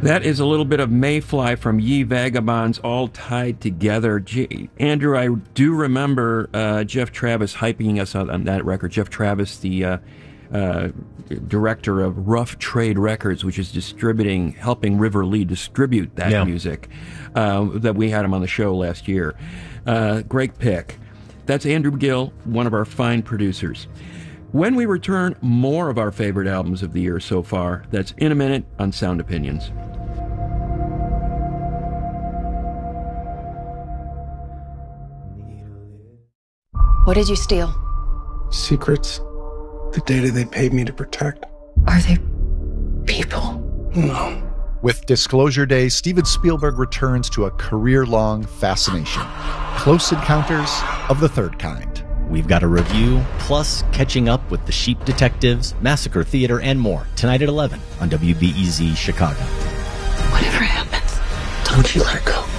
That is a little bit of Mayfly from Ye Vagabonds, all tied together. Andrew, I do remember Jeff Travis hyping us on that record. Jeff Travis, the director of Rough Trade Records, which is helping River Lee distribute that music, that we had him on the show last year. Great pick. That's Andrew Gill, one of our fine producers. When we return, more of our favorite albums of the year so far. That's in a minute on Sound Opinions. What did you steal? Secrets. The data they paid me to protect. Are they people? No. With Disclosure Day, Steven Spielberg returns to a career-long fascination. Close Encounters of the Third Kind. We've got a review, plus catching up with the Sheep Detectives, Massacre Theater, and more tonight at 11 on WBEZ Chicago. Whatever happens, Don't you let it go.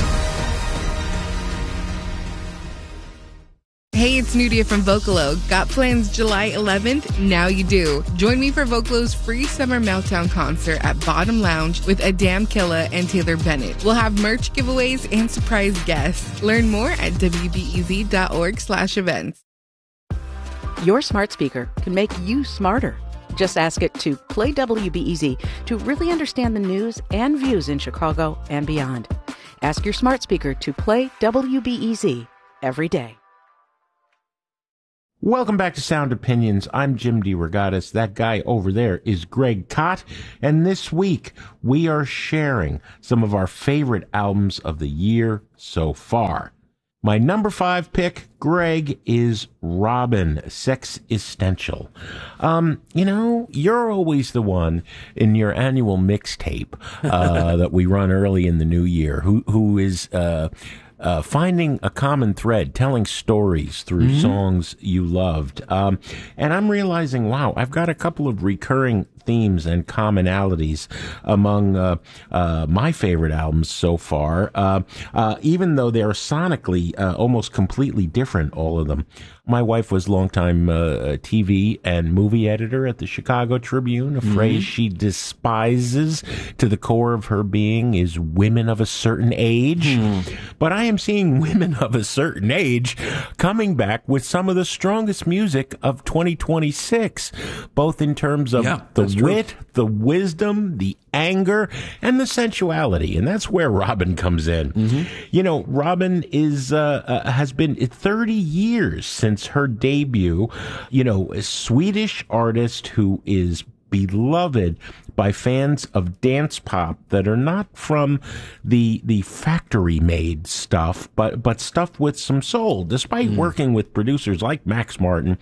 Hey, it's Nudia from Vocalo. Got plans July 11th? Now you do. Join me for Vocalo's free summer Meltdown concert at Bottom Lounge with Adam Killa and Taylor Bennett. We'll have merch giveaways and surprise guests. Learn more at wbez.org/events. Your smart speaker can make you smarter. Just ask it to play WBEZ to really understand the news and views in Chicago and beyond. Ask your smart speaker to play WBEZ every day. Welcome back to Sound Opinions. I'm Jim DeRogatis. That guy over there is Greg Kot. And this week, we are sharing some of our favorite albums of the year so far. My number 5 pick, Greg, is Robyn, Sex Essential. You're always the one in your annual mixtape that we run early in the new year who is finding a common thread, telling stories through songs you loved. And I'm realizing, wow, I've got a couple of recurring themes and commonalities among my favorite albums so far, even though they're sonically almost completely different, all of them. My wife was longtime TV and movie editor at the Chicago Tribune. A phrase she despises to the core of her being is women of a certain age. But I am seeing women of a certain age coming back with some of the strongest music of 2026, both in terms of the wit, the wisdom, the anger, and the sensuality. And that's where Robyn comes in. You know, Robyn has been 30 years since her debut. You know, a Swedish artist who is beloved by fans of dance pop that are not from the factory made stuff, but stuff with some soul. Despite working with producers like Max Martin,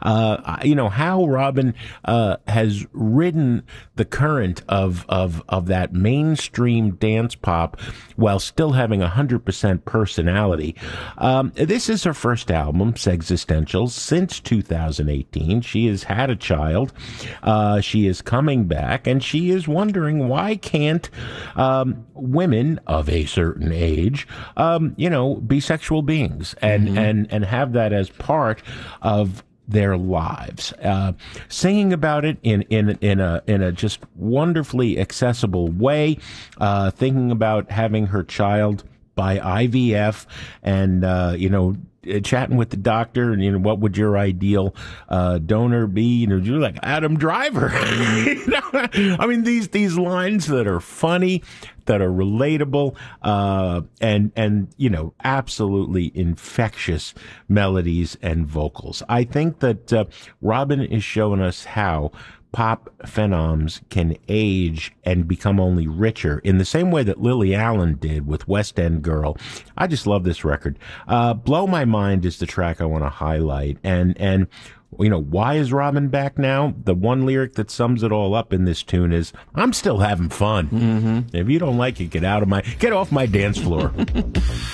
how Robyn has ridden the current of that mainstream dance pop while still having 100% personality. This is her first album, Sex Essential, since 2018. She has had a child. She is coming back, and she is wondering, why can't women of a certain age, be sexual beings and have that as part of their lives, singing about it in a just wonderfully accessible way, thinking about having her child by IVF and, chatting with the doctor and, what would your ideal donor be? You're like Adam Driver. I mean, these lines that are funny, that are relatable, and absolutely infectious melodies and vocals. I think that Robyn is showing us how pop phenoms can age and become only richer in the same way that Lily Allen did with West End Girl. I just love this record. Blow My Mind is the track I want to highlight. And why is Robyn back now? The one lyric that sums it all up in this tune is, I'm still having fun. If you don't like it, get off my dance floor.